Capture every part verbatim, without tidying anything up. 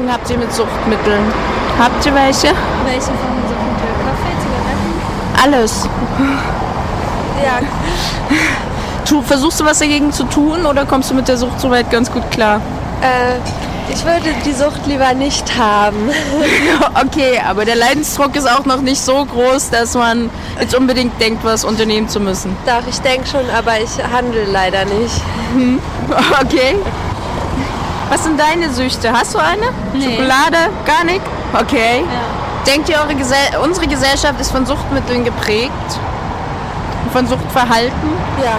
Erfahrungen habt ihr mit Suchtmitteln? Habt ihr welche? Welche von Suchtmitteln? Kaffee, Zigaretten? Alles. Ja. Tu, versuchst du was dagegen zu tun oder kommst du mit der Sucht soweit ganz gut klar? Äh, ich würde die Sucht lieber nicht haben. Okay, aber der Leidensdruck ist auch noch nicht so groß, dass man jetzt unbedingt denkt, was unternehmen zu müssen. Doch, ich denke schon, aber ich handle leider nicht. Hm. Okay. Was sind deine Süchte? Hast du eine? Nee. Schokolade? Gar nicht? Okay. Ja. Denkt ihr, eure Gesell- unsere Gesellschaft ist von Suchtmitteln geprägt? Von Suchtverhalten? Ja.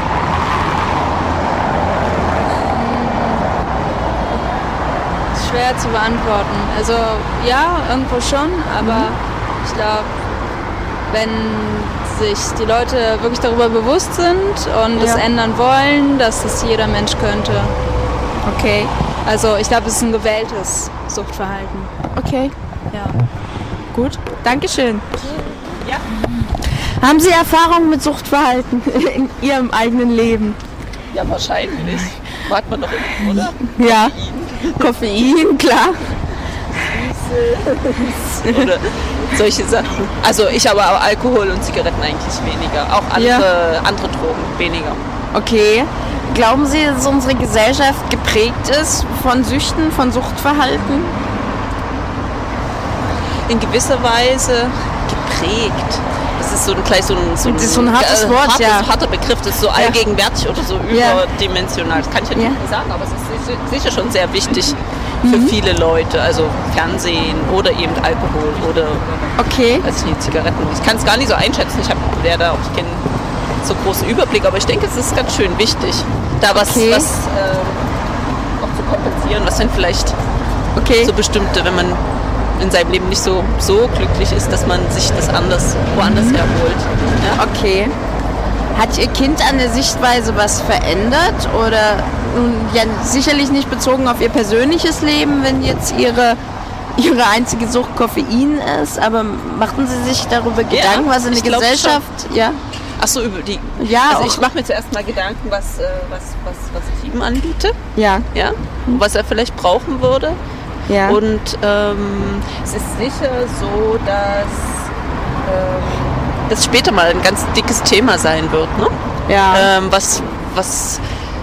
Schwer zu beantworten. Also ja, irgendwo schon, aber mhm. ich glaube, wenn sich die Leute wirklich darüber bewusst sind und es ja. ändern wollen, dass es jeder Mensch könnte. Okay. Also ich glaube, es ist ein gewähltes Suchtverhalten. Okay. Ja. Gut. Dankeschön. Ja. Haben Sie Erfahrung mit Suchtverhalten in Ihrem eigenen Leben? Ja, wahrscheinlich. Wart man doch immer, oder? Ja. Koffein, klar. Oder solche Sachen. Also ich aber auch Alkohol und Zigaretten eigentlich weniger. Auch andere, Ja. andere Drogen weniger. Okay. Glauben Sie, dass unsere Gesellschaft geprägt ist von Süchten, von Suchtverhalten? In gewisser Weise geprägt. Das ist so ein gleich so ein, so ein, Das ist so ein hartes äh, Wort, hartes, ja. harter Begriff. Das ist so allgegenwärtig oder so Ja. überdimensional. Das kann ich ja Ja. nicht sagen, aber es ist sicher schon sehr wichtig für Mhm. viele Leute. Also Fernsehen oder eben Alkohol oder Okay. also die Zigaretten. Ich kann es gar nicht so einschätzen. Ich habe da auch ich kenne so großen Überblick, aber ich denke, es ist ganz schön wichtig, da was, Okay. was äh, auch zu kompensieren, was dann vielleicht Okay. so bestimmte, wenn man in seinem Leben nicht so, so glücklich ist, dass man sich das anders, woanders Mhm. erholt. Ja? Okay. Hat Ihr Kind an der Sichtweise was verändert oder nun ja sicherlich nicht bezogen auf Ihr persönliches Leben, wenn jetzt Ihre Ihre einzige Sucht Koffein ist, aber machten Sie sich darüber Gedanken, was in der ich glaub Gesellschaft, ja? Ach so, über die. Ja, also auch- ich mache mir zuerst mal Gedanken, was, äh, was, was, was ich ihm anbiete, Ja. ja? Und was er vielleicht brauchen würde. Ja. Und ähm, es ist sicher so, dass ähm, das später mal ein ganz dickes Thema sein wird, ne? ja. Ähm, was, was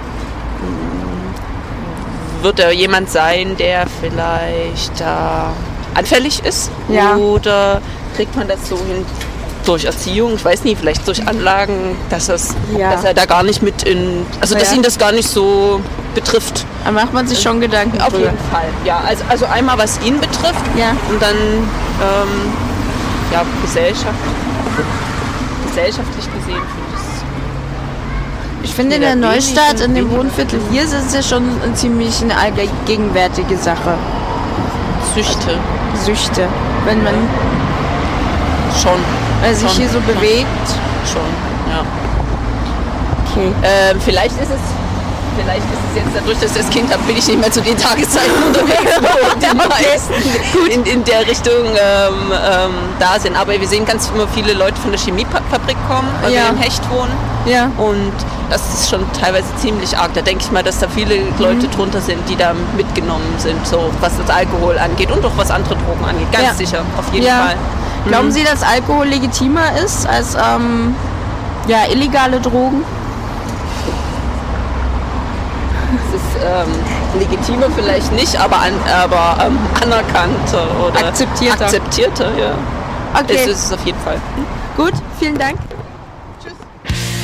mh, wird er jemand sein, der vielleicht äh, anfällig ist? Ja. Oder kriegt man das so hin durch Erziehung, ich weiß nicht, vielleicht durch Anlagen, dass, es, Ja. dass er da gar nicht mit in, also dass Ja. ihn das gar nicht so betrifft. Da macht man sich schon Gedanken Auf drüber. jeden Fall, ja. Also, also einmal was ihn betrifft Ja. und dann ähm, ja, Gesellschaft, gesellschaftlich gesehen finde ich Ich finde in der Weniger, Neustadt, in dem weniger. Wohnviertel hier, ist es ja schon eine ziemlich eine allgegenwärtige Sache. Süchte Süchte. Wenn man schon. äh, sich schon, hier so bewegt. Schon, ja. Okay. Ähm, vielleicht ist es Vielleicht ist es jetzt dadurch, dass ich das Kind habe, bin ich nicht mehr zu den Tageszeiten unterwegs, wo die meisten in, in der Richtung ähm, ähm, da sind. Aber wir sehen ganz immer viele Leute von der Chemiefabrik kommen, weil Ja. wir im Hecht wohnen. Ja. Und das ist schon teilweise ziemlich arg. Da denke ich mal, dass da viele Leute drunter sind, die da mitgenommen sind, so was das Alkohol angeht und auch was andere Drogen angeht. Ganz Ja. sicher, auf jeden Ja. Fall. Glauben Mhm. Sie, dass Alkohol legitimer ist als ähm, ja, illegale Drogen? Es ist ähm, legitimer vielleicht nicht, aber, an, aber ähm, anerkannter oder Akzeptierter. akzeptierter, ja. Okay. Es ist es auf jeden Fall. Gut, vielen Dank.